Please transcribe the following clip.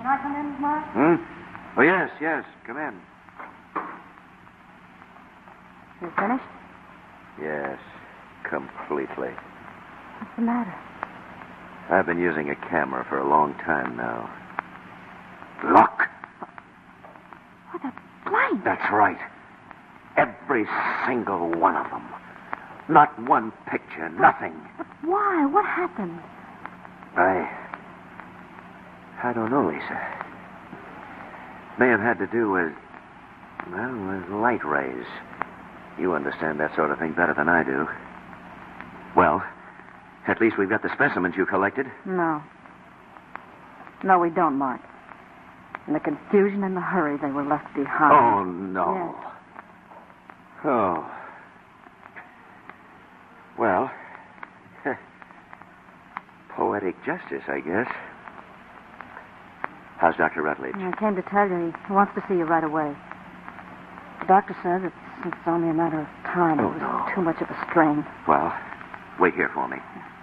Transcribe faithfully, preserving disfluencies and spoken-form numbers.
Can I come in, Mark? Hmm? Oh, yes, yes. Come in. You finished? Yes, completely. What's the matter? I've been using a camera for a long time now. Look! What, a blank? That's right. Every single one of them. Not one picture, nothing. But why? What happened? I... I don't know, Lisa. May have had to do with... well, with light rays. You understand that sort of thing better than I do. Well, at least we've got the specimens you collected. No. No, we don't, Mark. In the confusion and the hurry, they were left behind. Oh, no. Yes. Oh. Well, poetic justice, I guess. How's Doctor Rutledge? I came to tell you he wants to see you right away. The doctor says it's, it's only a matter of time. Oh, It was no. too much of a strain. Well, wait here for me.